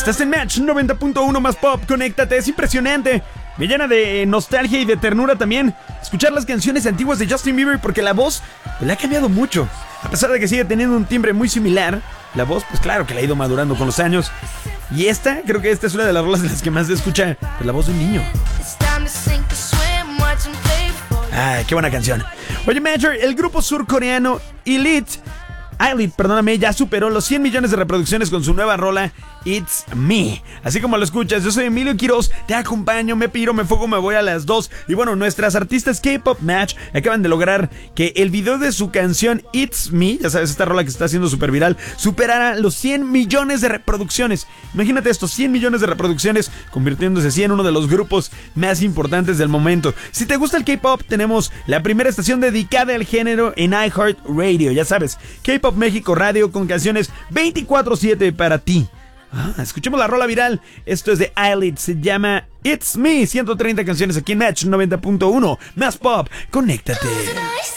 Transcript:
Estás en Match 90.1 más pop, conéctate, es impresionante. Me llena de nostalgia y de ternura también escuchar las canciones antiguas de Justin Bieber, porque la voz le ha cambiado mucho. A pesar de que sigue teniendo un timbre muy similar, la voz pues claro que le ha ido madurando con los años. Y creo que esta es una de las rolas de las que más se escucha, pues, la voz de un niño. Ay, qué buena canción. Oye, Major, el grupo surcoreano Elite, ya superó los 100 millones de reproducciones con su nueva rola It's Me. Así como lo escuchas, yo soy Emilio Quiroz, te acompaño, me piro, me fugo, me voy a las 2. Y bueno, nuestras artistas K-Pop Match acaban de lograr que el video de su canción It's Me, ya sabes, esta rola que se está haciendo súper viral, superara los 100 millones de reproducciones. Imagínate estos 100 millones de reproducciones, convirtiéndose así en uno de los grupos más importantes del momento. Si te gusta el K-Pop, tenemos la primera estación dedicada al género en iHeartRadio, ya sabes, K-Pop México Radio, con canciones 24/7 para ti. Escuchemos la rola viral. Esto es de Eyelid, se llama It's Me. 130 canciones aquí en Match 90.1 más pop, conéctate.